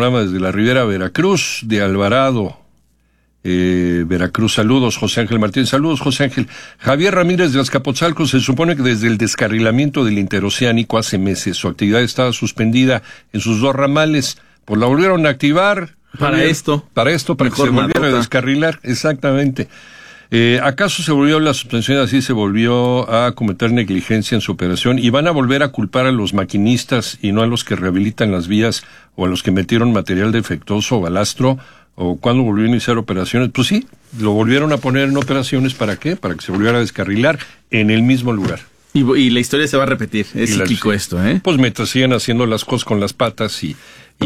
programa desde la Ribera Veracruz, de Alvarado, Veracruz. Saludos, José Ángel Martínez. Saludos, José Ángel. Javier Ramírez de Azcapotzalco. Se supone que desde el descarrilamiento del interoceánico hace meses su actividad estaba suspendida en sus dos ramales, pues la volvieron a activar. Para que se volviera a descarrilar, exactamente. ¿Acaso se volvió la suspensión así, se volvió a cometer negligencia en su operación y van a volver a culpar a los maquinistas y no a los que rehabilitan las vías o a los que metieron material defectuoso o balastro? ¿O cuándo volvió a iniciar operaciones? Pues sí, lo volvieron a poner en operaciones. ¿Para qué? Para que se volviera a descarrilar en el mismo lugar. Y la historia se va a repetir. Es psíquico esto, ¿eh? Pues mientras sigan haciendo las cosas con las patas y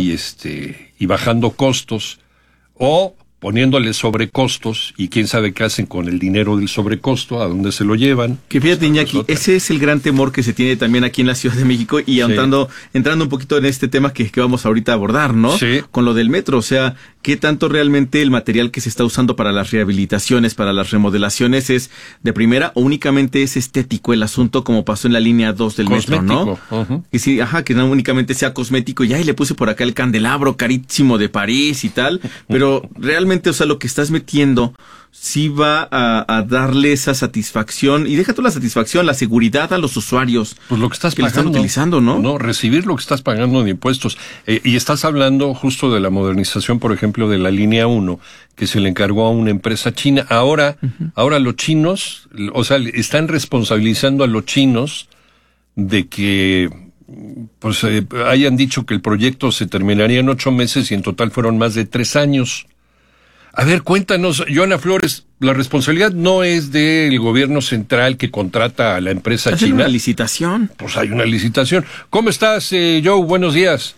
bajando costos o poniéndole sobrecostos, y quién sabe qué hacen con el dinero del sobrecosto, a dónde se lo llevan. Que fíjate, Iñaki, ese es el gran temor que se tiene también aquí en la Ciudad de México, y entrando un poquito en este tema que vamos ahorita a abordar, ¿no? Sí. Con lo del metro, o sea, ¿qué tanto realmente el material que se está usando para las rehabilitaciones, para las remodelaciones es de primera, o únicamente es estético el asunto, como pasó en la línea 2 del metro, ¿no? Uh-huh. Y sí, que no únicamente sea cosmético, y le puse por acá el candelabro carísimo de París y tal, pero realmente, o sea, lo que estás metiendo sí va a darle esa satisfacción, y deja tú la satisfacción, la seguridad a los usuarios. Pues lo que estás pagando, están utilizando, ¿no? No, recibir lo que estás pagando de impuestos. Y estás hablando justo de la modernización, por ejemplo, de la línea 1, que se le encargó a una empresa china. Ahora los chinos, o sea, están responsabilizando a los chinos de que pues hayan dicho que el proyecto se terminaría en 8 meses y en total fueron más de 3 años. A ver, cuéntanos, Joana Flores, la responsabilidad no es del gobierno central que contrata a la empresa china. ¿Hay una licitación? Pues hay una licitación. ¿Cómo estás, Joe? Buenos días.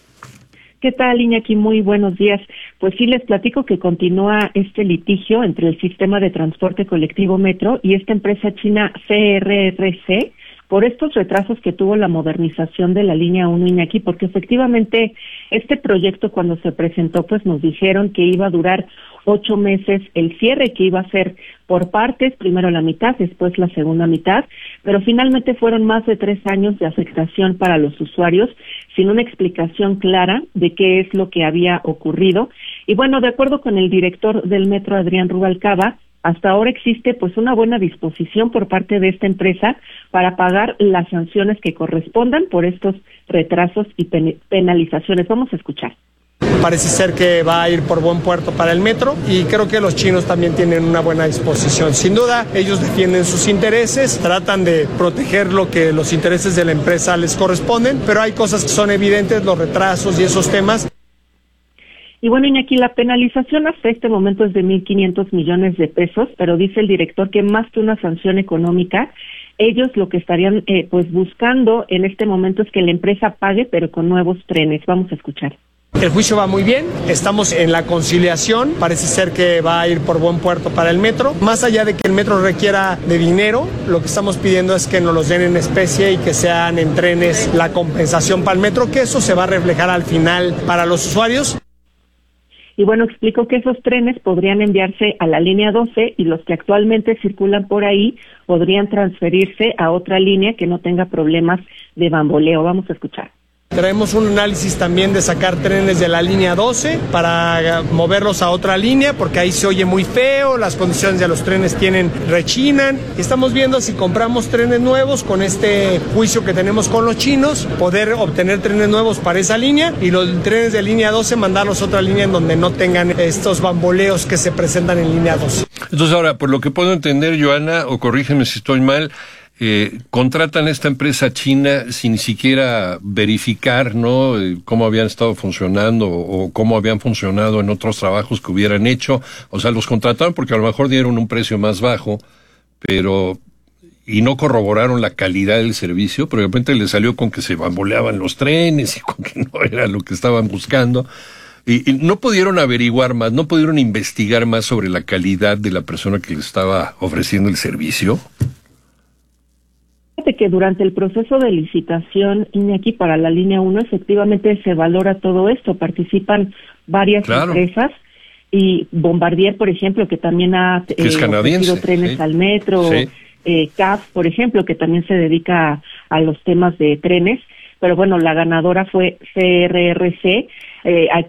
¿Qué tal, Iñaki? Muy buenos días. Pues sí, les platico que continúa este litigio entre el sistema de transporte colectivo Metro y esta empresa china CRRC por estos retrasos que tuvo la modernización de la línea 1, Iñaki, porque efectivamente este proyecto cuando se presentó pues nos dijeron que iba a durar 8 meses el cierre, que iba a ser por partes, primero la mitad, después la segunda mitad, pero finalmente fueron más de 3 años de afectación para los usuarios sin una explicación clara de qué es lo que había ocurrido. Y bueno, de acuerdo con el director del Metro, Adrián Rubalcaba, hasta ahora existe pues una buena disposición por parte de esta empresa para pagar las sanciones que correspondan por estos retrasos y penalizaciones. Vamos a escuchar. Parece ser que va a ir por buen puerto para el metro y creo que los chinos también tienen una buena disposición. Sin duda, ellos defienden sus intereses, tratan de proteger lo que los intereses de la empresa les corresponden, pero hay cosas que son evidentes, los retrasos y esos temas. Y bueno, Iñaki, la penalización hasta este momento es de 1,500 millones de pesos, pero dice el director que más que una sanción económica, ellos lo que estarían pues buscando en este momento es que la empresa pague, pero con nuevos trenes. Vamos a escuchar. El juicio va muy bien, estamos en la conciliación, parece ser que va a ir por buen puerto para el metro. Más allá de que el metro requiera de dinero, lo que estamos pidiendo es que nos los den en especie y que sean en trenes la compensación para el metro, que eso se va a reflejar al final para los usuarios. Y bueno, explico que esos trenes podrían enviarse a la línea 12 y los que actualmente circulan por ahí podrían transferirse a otra línea que no tenga problemas de bamboleo. Vamos a escuchar. Traemos un análisis también de sacar trenes de la línea 12 para moverlos a otra línea, porque ahí se oye muy feo, las condiciones de los trenes rechinan. Estamos viendo si compramos trenes nuevos con este juicio que tenemos con los chinos, poder obtener trenes nuevos para esa línea y los trenes de línea 12 mandarlos a otra línea en donde no tengan estos bamboleos que se presentan en línea 12. Entonces ahora, por lo que puedo entender, Joana, o corrígeme si estoy mal, contratan esta empresa china sin siquiera verificar, ¿no?, cómo habían estado funcionando o cómo habían funcionado en otros trabajos que hubieran hecho. O sea, los contrataron porque a lo mejor dieron un precio más bajo, y no corroboraron la calidad del servicio, pero de repente les salió con que se bamboleaban los trenes y con que no era lo que estaban buscando. Y no pudieron averiguar más, no pudieron investigar más sobre la calidad de la persona que les estaba ofreciendo el servicio. Que durante el proceso de licitación, Iñaki, para la línea 1, efectivamente se valora todo esto, participan varias empresas, y Bombardier, por ejemplo, que también ha ofrecido trenes al metro, CAF, por ejemplo, que también se dedica a los temas de trenes, pero bueno, la ganadora fue CRRC.